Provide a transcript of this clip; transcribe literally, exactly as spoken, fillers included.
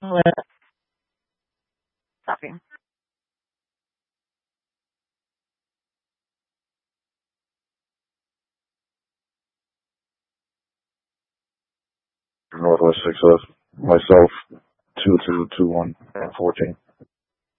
Stopping. Northwest six F. Myself, two two two one and fourteen.